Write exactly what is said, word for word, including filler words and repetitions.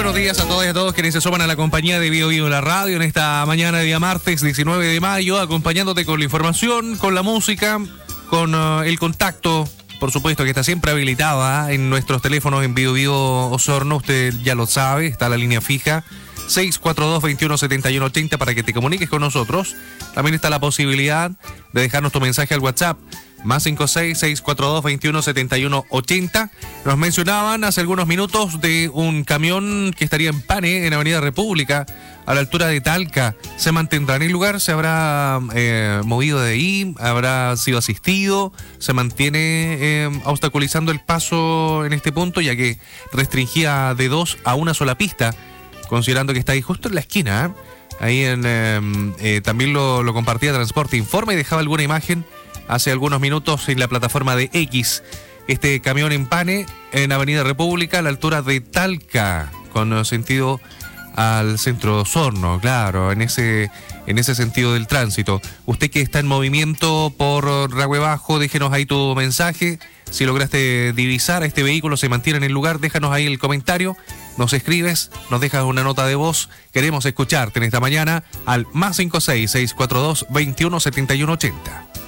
buenos días a todas y a todos quienes se suman a la compañía de Bio Bio en la radio en esta mañana de día martes diecinueve de mayo, acompañándote con la información, con la música, con uh, el contacto, por supuesto que está siempre habilitada ¿eh? en nuestros teléfonos en Bio Bio Osorno, usted ya lo sabe, está la línea fija seis cuatro dos, veintiuno setenta y uno ochenta para que te comuniques con nosotros. También está la posibilidad de dejarnos tu mensaje al WhatsApp más cinco seis, seis cuatro dos, veintiuno setenta y uno ochenta. Nos mencionaban hace algunos minutos de un camión que estaría en Pane, en Avenida República, a la altura de Talca. ¿Se mantendrá en el lugar? ¿Se habrá eh, movido de ahí? ¿Habrá sido asistido? ¿Se mantiene eh, obstaculizando el paso en este punto, ya que restringía de dos a una sola pista, considerando que está ahí justo en la esquina? ¿eh? Ahí en, eh, eh, también lo, lo compartía Transporte Informe y dejaba alguna imagen hace algunos minutos en la plataforma de X. Este camión en Pane, en Avenida República, a la altura de Talca, con sentido al centro de Osorno, claro, en ese, en ese sentido del tránsito. Usted que está en movimiento por Ragüe Bajo, déjenos ahí tu mensaje. Si lograste divisar a este vehículo, se mantiene en el lugar, déjanos ahí el comentario. Nos escribes, nos dejas una nota de voz. Queremos escucharte en esta mañana al más cinco seis, seis cuatro dos, veintiuno setenta y uno ochenta.